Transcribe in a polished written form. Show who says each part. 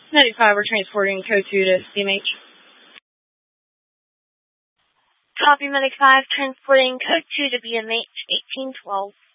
Speaker 1: 95, we're transporting code 2 to CMH.
Speaker 2: Copy, Medic 5, transporting code 2 to BMH 1812.